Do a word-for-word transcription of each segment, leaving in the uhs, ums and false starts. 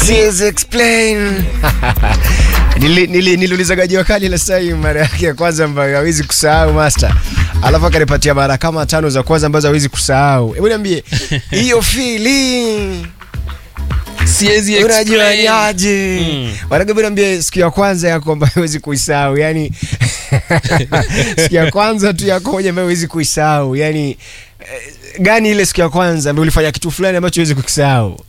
Siwezi explain. Nili nili niliuliza gaji wakali la sai mara yake ya kwanza ambayo hawezi kusahau master. Alafu akanipatia mara kama tano za kwanza ambazo hawezi kusahau. Hebu niambie hiyo feeling siwezi explain. Unajuaje? Mm. Wanaga niambie siku ya kwanza yako ambayo hawezi kuisahau. Yaani siku ya kwanza tu yako moja ambayo hawezi kuisahau. Yaani gani ile siku ya kwanza ambayo ulifanya kitu fulani ambacho hawezi kukisahau?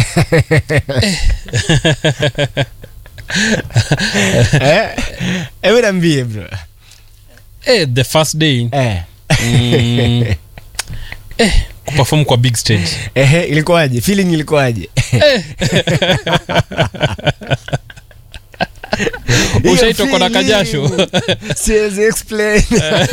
Eh? Hebu niambie bro. Eh, the first day. Eh. Mm. Eh, kuperform kwa big stage. Eh, ilikuwaje? Feeling ilikuwaje? Eh. Ushaitokwa na kajasho. Siwezi explain.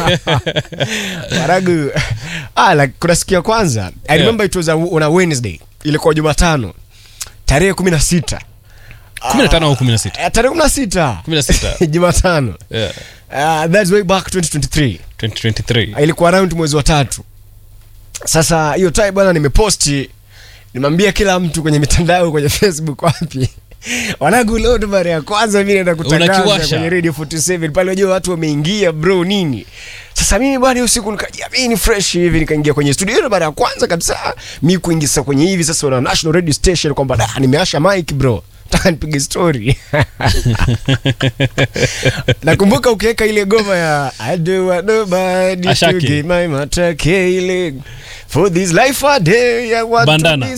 Maragu. Ah, like kuna siku ya kwanza. I remember it was a, on a Wednesday. Ilikuwa Jumatano. Tarehe kumi na sita. kumi na tano au kumi na sita? Tarehe kumi na sita. kumi na sita. Jumatano. Yeah. Uh, that's way back twenty twenty-three. twenty twenty-three. Ilikuwa around mwezi wa tatu. Sasa hiyo time bwana nimeposti, nimwambia kila mtu kwenye mitandao, kwenye Facebook wapi. Wanagu load mara ya kwanza mimi naenda kutangaza kwenye Radio forty-seven pale, unajua watu wameingia bro nini. Sasa mimi bwana usiku nikajiamini fresh hivi, nikaingia kwenye studio mara ya kwanza kabisa mimi kuingia kwenye hivi sasa wana national radio station kwamba da nimeasha mic bro. Taka nipige story. Nakumbuka ukiweka ile goma ya I do what nobody to give my matake ile for this life a day I want Bandana. to be